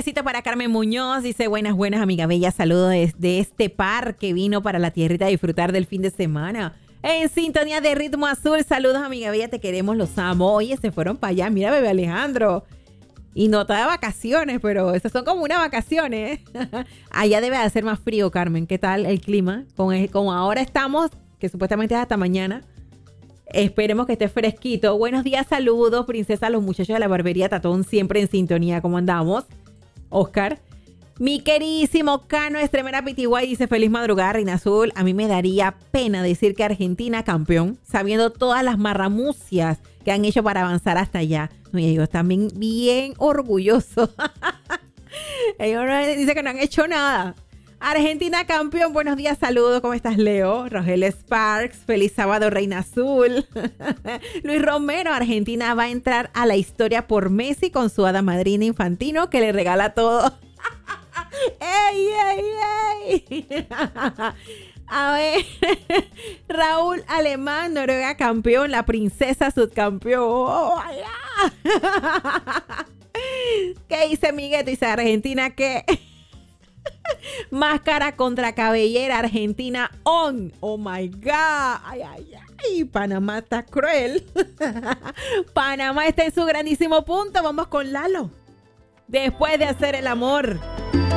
besito para Carmen Muñoz. Dice, buenas, buenas, amiga bella. Saludos desde este par que vino para la tierrita a disfrutar del fin de semana. En sintonía de Ritmo Azul. Saludos, amiga bella. Te queremos, los amo. Oye, se fueron para allá. Mira, bebé Alejandro. Y no está de vacaciones, pero esas son como unas vacaciones. Allá debe de hacer más frío, Carmen. ¿Qué tal el clima? Como ahora estamos, que supuestamente es hasta mañana. Esperemos que esté fresquito. Buenos días, saludos, princesa, los muchachos de la barbería Tatón, siempre en sintonía. ¿Cómo andamos? Oscar. Mi queridísimo Cano Estremera Pitiguay dice, feliz madrugada, Reina Azul. A mí me daría pena decir que Argentina campeón, sabiendo todas las marramucias que han hecho para avanzar hasta allá. No, y ellos también bien orgullosos. Ellos dicen que no han hecho nada. Argentina campeón, buenos días, saludos. ¿Cómo estás, Leo? Rogel Sparks, feliz sábado, Reina Azul. Luis Romero, Argentina va a entrar a la historia por Messi con su hada madrina Infantino que le regala todo. ¡Ey, ey, ey! A ver, Raúl Alemán, Noruega campeón, la princesa subcampeón. ¡Oh, ¿qué dice Miguel? Dice Argentina que máscara contra cabellera, Argentina on. Oh my God. Ay, ay, ay. Panamá está cruel. Panamá está en su grandísimo punto. Vamos con Lalo. Después de hacer el amor.